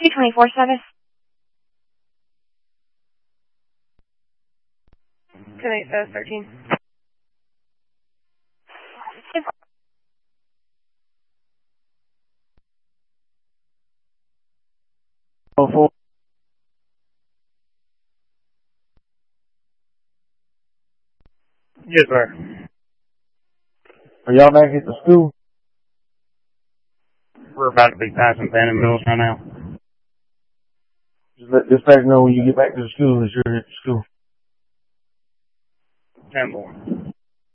224 service. Tonight, 13. Oh, 4. Yes, sir. Are y'all back at the school? We're about to be passing Fannin Mills right now. Just let dispatch know when you get back to the school that you're at the school. 10-4.